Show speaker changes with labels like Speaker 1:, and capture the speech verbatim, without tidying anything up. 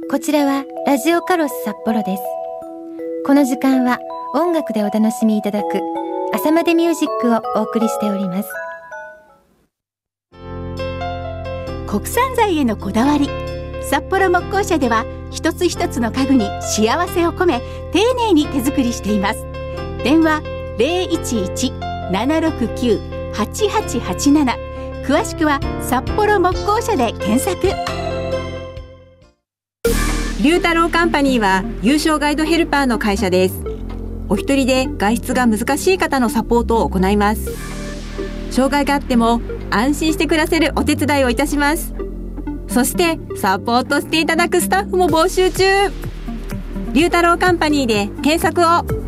Speaker 1: こちらはラジオカロス札幌です。この時間は音楽でお楽しみいただく朝までミュージックをお送りしております。
Speaker 2: 国産材へのこだわり、札幌木工社では一つ一つの家具に幸せを込め丁寧に手作りしています。電話 ゼロイチイチ ななろくきゅう はちはちはちなな、詳しくは札幌木工社で検索。
Speaker 3: 龍太郎カンパニーは優勝ガイドヘルパーの会社です。お一人で外出が難しい方のサポートを行います。障害があっても安心して暮らせるお手伝いをいたします。そしてサポートしていただくスタッフも募集中。龍太郎カンパニーで検索を。